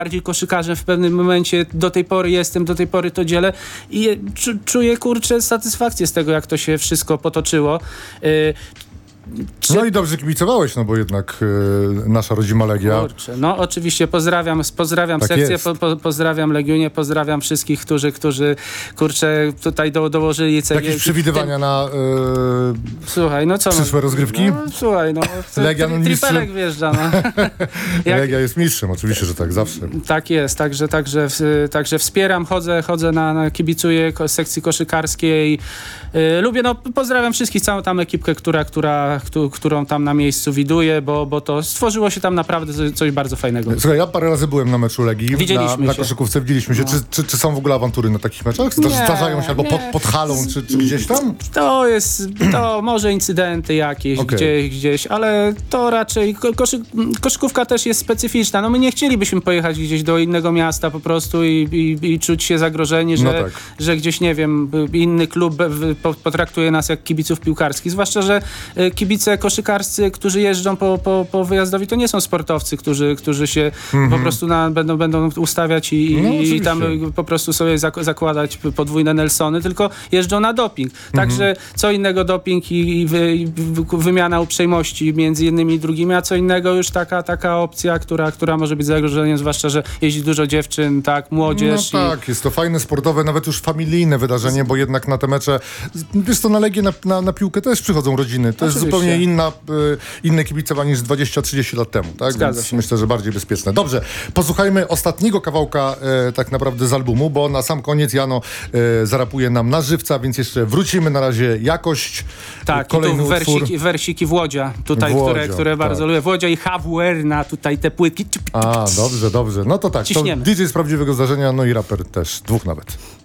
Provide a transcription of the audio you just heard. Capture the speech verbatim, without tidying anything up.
bardziej koszykarzem w pewnym momencie, do tej pory jestem, do tej pory to dzielę i czu, czuję, kurczę, satysfakcję z tego, jak to się wszystko potoczyło. Y, Czy... No i dobrze kibicowałeś, no bo jednak y, nasza rodzima Legia. Kurczę, no oczywiście pozdrawiam, pozdrawiam Tak sekcję, jest. po, po, pozdrawiam Legionie, pozdrawiam wszystkich, którzy, którzy kurczę, tutaj do, dołożyli cegiełki. Jakieś przewidywania na y, Słuchaj, no co? przyszłe no, rozgrywki? No, słuchaj, no, Legia, no, tri, tripelek wjeżdża, no. Jak, Legia jest mistrzem, oczywiście, że tak, zawsze. tak jest, także, także, także wspieram, chodzę, chodzę na, na kibicuję ko- sekcji koszykarskiej. Yy, lubię, no pozdrawiam wszystkich, całą tam ekipkę, która, która, któ- którą tam na miejscu widuję, bo, bo to stworzyło się tam naprawdę coś, coś bardzo fajnego. Słuchaj, ja parę razy byłem na meczu Legii. Widzieliśmy na, na się. koszykówce, widzieliśmy się. No. Czy, czy, czy są w ogóle awantury na takich meczach? Zda- Nie, Zdarzają się albo nie. pod, pod halą, czy, czy gdzieś tam? To jest, to może incydenty jakieś Okej. gdzieś, gdzieś, ale to raczej ko- koszy, koszykówka też jest specyficzna. No my nie chcielibyśmy pojechać gdzieś do innego miasta po prostu i, i, i czuć się zagrożeni, że, No tak. że gdzieś, nie wiem, inny klub w- po- potraktuje nas jak kibiców piłkarskich. Zwłaszcza, że e, kibice koszykarscy, którzy jeżdżą po, po, po wyjazdowi, to nie są sportowcy, którzy, którzy się po prostu na, będą, będą ustawiać i, No, i, i oczywiście. tam e, po prostu sobie zak- zakładać podwójne Nelsony, tylko jeżdżą na doping. Także co innego doping i, i, wy, i wy- wymiana uprzejmości między jednymi i drugimi, a co innego już taka, taka opcja, która, która może być zagrożeniem, zwłaszcza, że jeździ dużo dziewczyn, tak, młodzież. No tak, jest to fajne, sportowe, nawet już familijne wydarzenie, bo jednak na te mecze, wiesz to na Legię, na, na, na piłkę też przychodzą rodziny. To jest Oczywiście. zupełnie inna, y, inne kibicowanie niż dwadzieścia trzydzieści lat temu, tak? Zgadza Więc się. myślę, że bardziej bezpieczne. Dobrze, posłuchajmy ostatniego kawałka e, tak naprawdę z albumu, bo na sam koniec Jano e, zarapuje nam na żywca, więc jeszcze wrócimy. Na razie jakość. Tak, i Kolejny tu utwór. wersiki, wersiki Włodzia, tutaj, Włodzio, które, które bardzo tak. lubię. Włodzia i H W R na tutaj te płytki. A, dobrze, dobrze. No to tak, to Ciśniemy. D J z prawdziwego zdarzenia, no i raper też, dwóch nawet.